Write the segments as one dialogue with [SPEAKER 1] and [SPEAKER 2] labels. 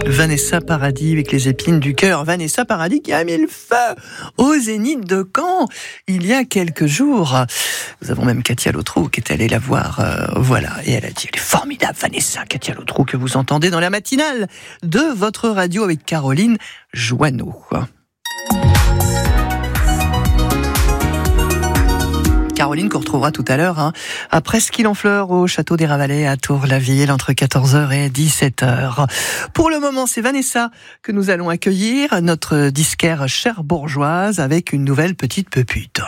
[SPEAKER 1] Vanessa Paradis avec les épines du cœur. Vanessa Paradis qui a mis le feu au Zénith de Caen il y a quelques jours. Nous avons même Katia Lautrou qui est allée la voir. Voilà, et elle a dit, elle est formidable Vanessa, Katia Lautrou, que vous entendez dans la matinale de votre radio avec Caroline Joanneau. Caroline qu'on retrouvera tout à l'heure à Presqu'île en Fleurs au château des Ravalais à Tours-la-Ville entre 14h et 17h. Pour le moment, c'est Vanessa que nous allons accueillir, notre disquaire cherbourgeoise avec une nouvelle petite pepute.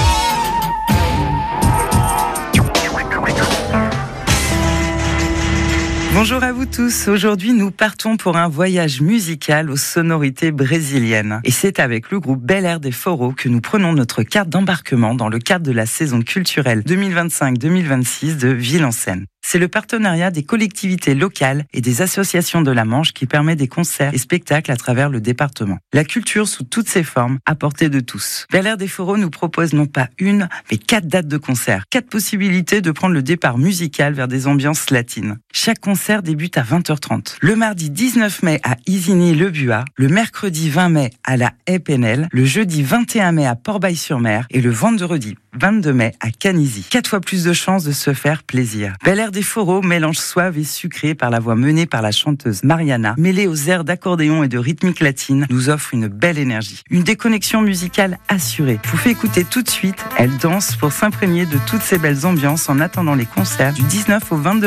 [SPEAKER 2] Bonjour à vous tous. Aujourd'hui, nous partons pour un voyage musical aux sonorités brésiliennes. Et c'est avec le groupe Bel Air des Forró que nous prenons notre carte d'embarquement dans le cadre de la saison culturelle 2025-2026 de Ville en Seine. C'est le partenariat des collectivités locales et des associations de la Manche qui permet des concerts et spectacles à travers le département. La culture sous toutes ses formes, à portée de tous. Bel Air des Forró nous propose non pas une, mais 4 dates de concert. 4 possibilités de prendre le départ musical vers des ambiances latines. Chaque concert débute à 20h30. Le mardi 19 mai à Isigny-le-Buat, le mercredi 20 mai à la Haye-Penel, le jeudi 21 mai à Port-Bail-sur-Mer et le vendredi 22 mai à Canizy. 4 fois plus de chances de se faire plaisir. Bel Air des Forró, mélange suave et sucré par la voix menée par la chanteuse Mariana, mêlée aux airs d'accordéon et de rythmique latine, nous offre une belle énergie. Une déconnexion musicale assurée. Je vous fais écouter tout de suite. Elle danse pour s'imprégner de toutes ces belles ambiances en attendant les concerts du 19 au 22